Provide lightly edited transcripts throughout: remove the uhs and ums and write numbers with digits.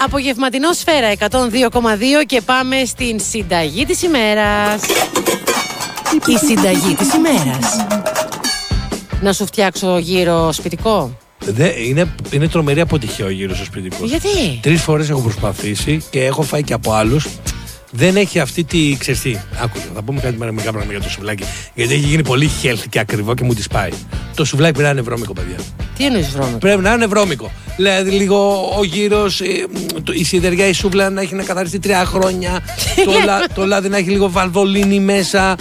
Απογευματινό Σφαίρα 102,2 και πάμε στην συνταγή της ημέρας. Η συνταγή της ημέρας. Να σου φτιάξω γύρο σπιτικό. Είναι τρομερή αποτυχία ο γύρος στο σπιτικό. Γιατί? 3 φορές έχω προσπαθήσει και έχω φάει και από άλλους. Δεν έχει αυτή τη ξεστή. Άκουσα, θα πούμε κάτι μερικά πράγματα για το σουβλάκι. Γιατί έχει γίνει πολύ healthy και ακριβό και μου τη πάει. Το σουβλάκι πρέπει να είναι βρώμικο, παιδιά. Τι εννοείς βρώμικο? Πρέπει να είναι βρώμικο. Δηλαδή λίγο ο γύρος, η σιδεριά, η σούβλα να έχει να καθαριστεί 3 χρόνια. Το λάδι να έχει λίγο βαλβολίνη μέσα.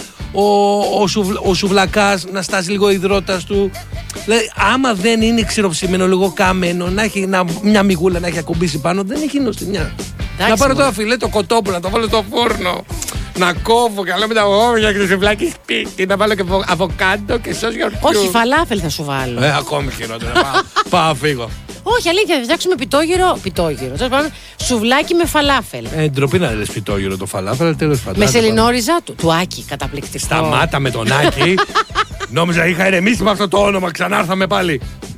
Ο σουβλακάς να στάσει λίγο υδρότας του. Δηλαδή, άμα δεν είναι ξηροψημένο, λίγο καμένο, να έχει μια μυγούλα να έχει ακουμπήσει πάνω, δεν έχει νοστιμιά. Να πάρω το φιλέτο κοτόπουλο, να το βάλω στο φούρνο. Να κόβω καλά με τα όγια και το σουβλάκι σπίτι. Να βάλω και αβοκάντο και σως γιορτιού. Όχι, φαλάφελ θα σου βάλω. Ακόμη χειρότερα. Πάω φύγω. Όχι, αλήθεια, θα φτιάξουμε πιτόγυρο. Τέλος πάντων, σουβλάκι με φαλάφελ. Ντροπή να λες πιτόγυρο το φαλάφελ, τέλος πάντων. Με σελινόριζα του Άκη, καταπληκτικό. Σταμάτα με τον Άκη. Νόμιζα είχα ηρεμήσει με αυτό το όνομα, ξανάρθαμε πάλι.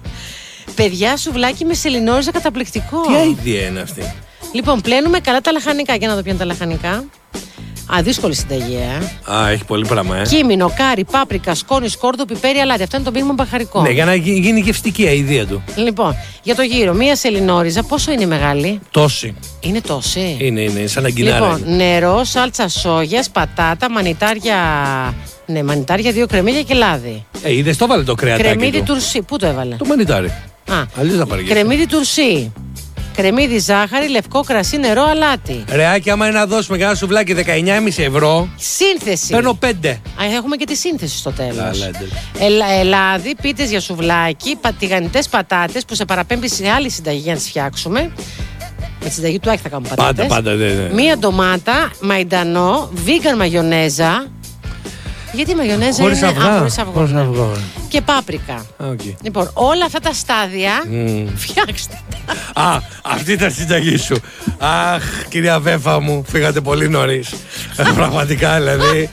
Παιδιά, σουβλάκι με σελινόριζα καταπληκτικό. Τι αηδία είναι αυτή? Λοιπόν, πλένουμε καλά τα λαχανικά. Για να δω ποια είναι τα λαχανικά. Δύσκολη συνταγή, έχει πολύ πράγμα, Κίμινο, κάρι, πάπρικα, σκόνη, σκόρδο, πιπέρι, αλάτι. Αυτό είναι το πείγμα μπαχαρικό. Ναι, για να γίνει γευστική η αηδία του. Λοιπόν, για το γύρο, μία σελινόριζα, πόσο είναι μεγάλη? Τόση. Είναι τόση. Είναι σαν αγκινάρα. Λοιπόν, νερό, σάλτσα σόγιας, πατάτα, μανιτάρια. Ναι, μανιτάρια, 2 κρεμμύδια και λάδι. Είδες, το βάλε το κρεατάκι. Κρεμμύδι τουρσί. Πού το έβαλε? Το μανιτάρι. Αλλιώς θα πάρει. Κρεμμύδι τουρσί. Κρεμμύδι, ζάχαρη, λευκό κρασί, νερό, αλάτι. Ρεάκι, άμα είναι να δώσουμε κανένα σουβλάκι 19,5 ευρώ. Σύνθεση. Παίρνω 5. Έχουμε και τη σύνθεση στο τέλος. Ελάδι, πίτες για σουβλάκι, τηγανιτές πατάτες που σε παραπέμπει σε άλλη συνταγή για να τις φτιάξουμε. Με τη συνταγή του Άκη θα κάνουμε πατάτες. Πάντα. Μία ντομάτα, μαϊντανό, vegan μαγιονέζα. Γιατί η μαγιονέζα χωρίς είναι αυγό. Και πάπρικα. Λοιπόν, όλα αυτά τα στάδια φτιάξτε τα. Αυτή ήταν η συνταγή σου. Αχ, κυρία Βέφα μου, φύγατε πολύ νωρίς. Πραγματικά, δηλαδή.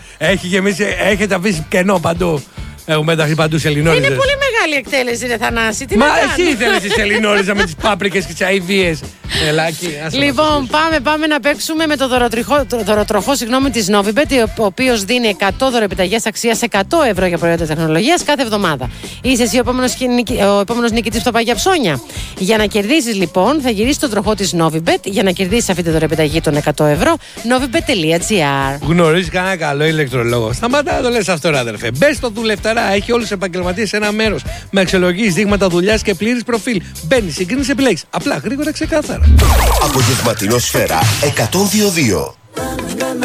Έχετε αφήσει κενό παντού. Έχουμε ενταχθεί παντού σελινόριζες. Είναι πολύ μεγάλη εκτέλεση, ρε Θανάση. Τι Μα εσύ ήθελες τη σελινόριζα με τις πάπρικες και τις αηδίες. Λοιπόν, πάμε να παίξουμε με το δωροτροχό της Novibet, ο οποίος δίνει 100 δωρεπιταγές αξίας 100 ευρώ για προϊόντα τεχνολογίας κάθε εβδομάδα. Είσαι εσύ ο επόμενος νικητής που θα πάει για ψώνια. Για να κερδίσεις, λοιπόν, θα γυρίσεις το τροχό της Novibet για να κερδίσεις αυτή τη δωρεπιταγή των 100 ευρώ. Novibet.gr. Γνωρίζεις κανένα καλό ηλεκτρολόγο? Σταμάτα να το λες αυτό, ρε αδερφέ. Μπες στο Δουλευταρά, έχει όλους τους επαγγελματίες σε ένα μέρος. Με αξιολογήσεις, δείγματα δουλειάς και πλήρης προφίλ. Μπαίνεις, συγκρίνεις, επιλέγεις. Απλά, γρήγορα, ξεκάθαρα. Απογευματινό Σφαίρα 102,2.